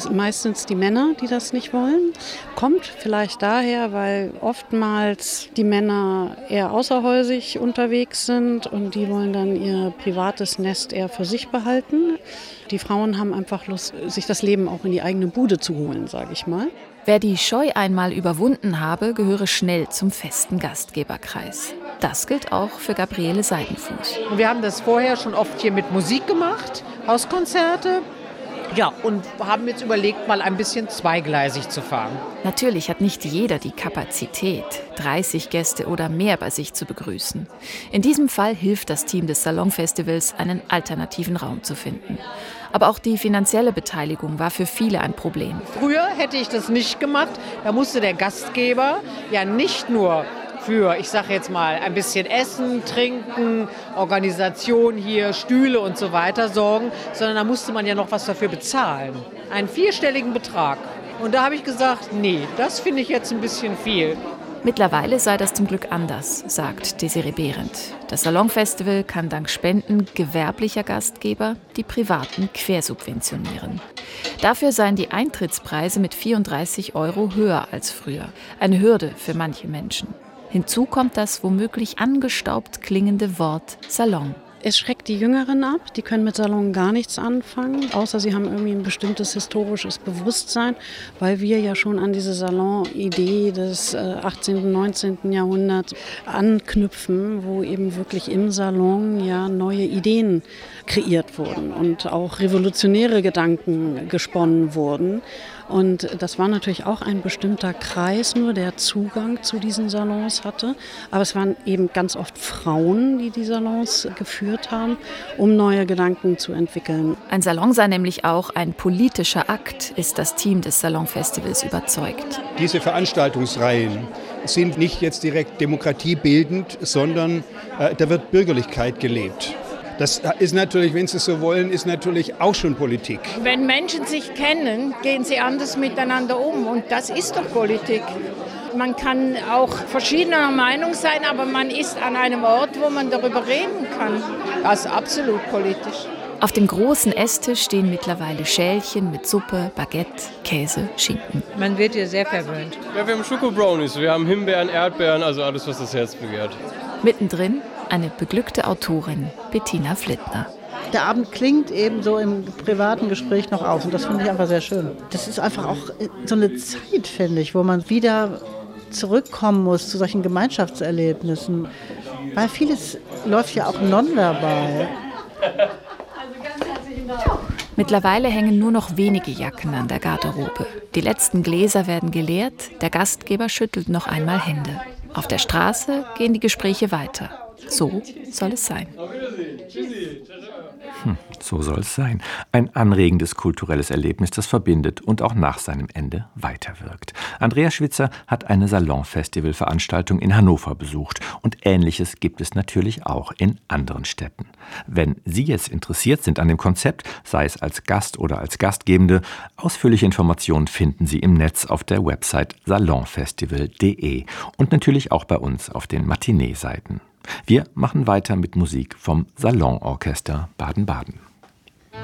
Es sind meistens die Männer, die das nicht wollen. Kommt vielleicht daher, weil oftmals die Männer eher außerhäusig unterwegs sind und die wollen dann ihr privates Nest eher für sich behalten. Die Frauen haben einfach Lust, sich das Leben auch in die eigene Bude zu holen, sage ich mal. Wer die Scheu einmal überwunden habe, gehöre schnell zum festen Gastgeberkreis. Das gilt auch für Gabriele Seidenfuß. Wir haben das vorher schon oft hier mit Musik gemacht, Hauskonzerte. Ja, und haben jetzt überlegt, mal ein bisschen zweigleisig zu fahren. Natürlich hat nicht jeder die Kapazität, 30 Gäste oder mehr bei sich zu begrüßen. In diesem Fall hilft das Team des Salonfestivals, einen alternativen Raum zu finden. Aber auch die finanzielle Beteiligung war für viele ein Problem. Früher hätte ich das nicht gemacht. Da musste der Gastgeber ja nicht nur für, ich sage jetzt mal, ein bisschen Essen, Trinken, Organisation hier, Stühle und so weiter sorgen, sondern da musste man ja noch was dafür bezahlen. Einen 4-stelligen Betrag. Und da habe ich gesagt, nee, das finde ich jetzt ein bisschen viel. Mittlerweile sei das zum Glück anders, sagt Desiree Behrendt. Das Salonfestival kann dank Spenden gewerblicher Gastgeber die Privaten quersubventionieren. Dafür seien die Eintrittspreise mit 34 € höher als früher. Eine Hürde für manche Menschen. Hinzu kommt das womöglich angestaubt klingende Wort Salon. Es schreckt die Jüngeren ab, die können mit Salon gar nichts anfangen, außer sie haben irgendwie ein bestimmtes historisches Bewusstsein, weil wir ja schon an diese Salon-Idee des 18. und 19. Jahrhunderts anknüpfen, wo eben wirklich im Salon ja neue Ideen kreiert wurden und auch revolutionäre Gedanken gesponnen wurden. Und das war natürlich auch ein bestimmter Kreis nur, der Zugang zu diesen Salons hatte. Aber es waren eben ganz oft Frauen, die die Salons geführt haben, um neue Gedanken zu entwickeln. Ein Salon sei nämlich auch ein politischer Akt, ist das Team des Salonfestivals überzeugt. Diese Veranstaltungsreihen sind nicht jetzt direkt demokratiebildend, sondern da wird Bürgerlichkeit gelebt. Das ist natürlich, wenn Sie so wollen, ist natürlich auch schon Politik. Wenn Menschen sich kennen, gehen sie anders miteinander um. Und das ist doch Politik. Man kann auch verschiedener Meinung sein, aber man ist an einem Ort, wo man darüber reden kann. Das ist absolut politisch. Auf dem großen Esstisch stehen mittlerweile Schälchen mit Suppe, Baguette, Käse, Schinken. Man wird hier sehr verwöhnt. Ja, wir haben Schokobrownies, wir haben Himbeeren, Erdbeeren, also alles, was das Herz begehrt. Mittendrin eine beglückte Autorin, Bettina Flittner. Der Abend klingt eben so im privaten Gespräch noch aus und das finde ich einfach sehr schön. Das ist einfach auch so eine Zeit, finde ich, wo man wieder zurückkommen muss zu solchen Gemeinschaftserlebnissen. Weil vieles läuft ja auch nonverbal. Mittlerweile hängen nur noch wenige Jacken an der Garderobe. Die letzten Gläser werden geleert, der Gastgeber schüttelt noch einmal Hände. Auf der Straße gehen die Gespräche weiter. So soll es sein. So soll es sein. Ein anregendes kulturelles Erlebnis, das verbindet und auch nach seinem Ende weiterwirkt. Andreas Schwitzer hat eine Salon-Festival-Veranstaltung in Hannover besucht und Ähnliches gibt es natürlich auch in anderen Städten. Wenn Sie jetzt interessiert sind an dem Konzept, sei es als Gast oder als Gastgebende, ausführliche Informationen finden Sie im Netz auf der Website salonfestival.de und natürlich auch bei uns auf den Matinee-Seiten. Wir machen weiter mit Musik vom Salonorchester Baden-Baden.